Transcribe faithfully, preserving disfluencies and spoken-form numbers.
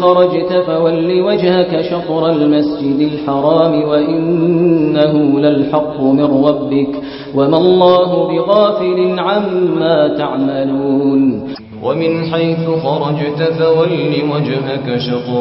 خرجت فول وجهك شطر المسجد الحرام وإنه للحق من ربك وما الله بغافل عما تعملون. ومن حيث خرجت فول وجهك شطر